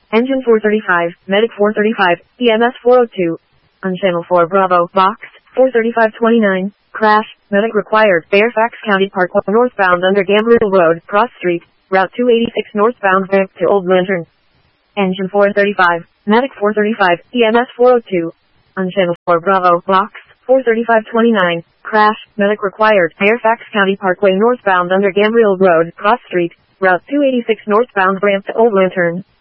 Engine 435, Medic 435, EMS 402. On Channel 4 Bravo, Box 43529. Crash, Medic required. Fairfax County Parkway northbound under Gambriel Road, Cross Street, Route 286 northbound back to Old Lantern. Engine 435, Medic 435, EMS 402. On Channel 4 Bravo, Box 43529. Crash, Medic required. Fairfax County Parkway northbound under Gambriel Road, Cross Street, Route 286 northbound ramp to Old Lantern.